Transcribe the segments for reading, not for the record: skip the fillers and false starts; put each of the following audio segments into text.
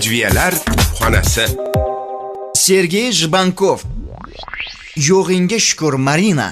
Adviyalar xonasi. Sergey Zhibankov. Yo'g'ingga shukr, Marina.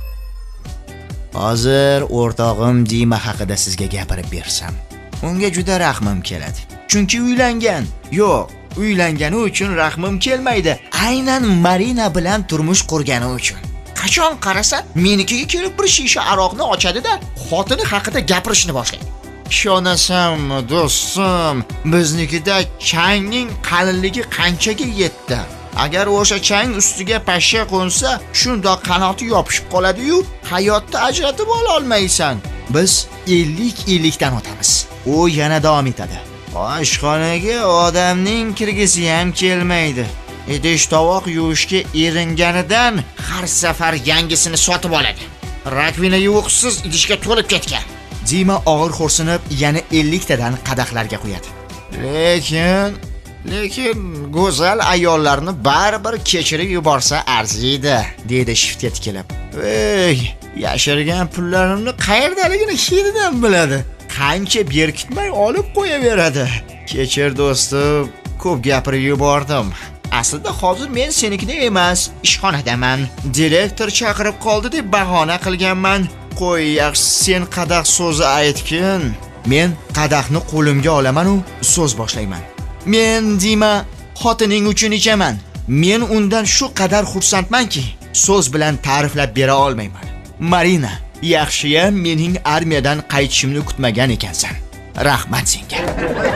Hozir o'rtog'im Dima haqida sizga gapirib bersam, unga juda rahmim keladi. Chunki uylangan. Yo'q, uylangani uchun rahmim kelmaydi. Aynan Marina bilan turmush qurgani uchun. Qachon qarasa, menikiga kelib bir shisha aroqni ochadi-da, xotini haqida gapirishni boshlaydi. Ishonasanmi, do'stim, biznikida changning qalinligi qanchaga yetdi? Agar o'sha chang ustiga pashsha qo'nsa, shundoq qanoti yopishib qoladi-yu, hayotda ajratib ola olmaysan. Biz 50-50dan o'tamiz. U yana davom etadi. Oshxonaga odamning kirgisi ham kelmaydi. Idish tovoq yuvishga eringanidan har safar yangisini sotib oladi. Rakvina yuvuqsiz idishga to'lib ketgan. Dima og'ir xo'rsinib, yana 50 tadan qadahlarga qo'yadi. Lekin go'zal ayollarni baribir kechirib yuborsa arziydi, dedi shiftga tikilib. Ey, yashirgan pullarimni qayerdaligini hididan biladi. Qancha berkitmay olib qo'yaveradi. Kechir do'stim, ko'p gapirib yubordim. Aslida hozir men senikida emas, ishxonadaman. Direktor chaqirib qoldi deb bahona qilganman. Qo'y, yaxshi sen qadah so'zi aytgin. Men qadahni qo'limga olaman u so'z boshlayman. Men Dima xotining uchun ichaman. Men undan shu qadar xursandmanki, so'z bilan ta'riflab bera olmayman. Marina, yaxshiyam mening armiyadan qaytishimni kutmagan ekansan. Rahmat senga.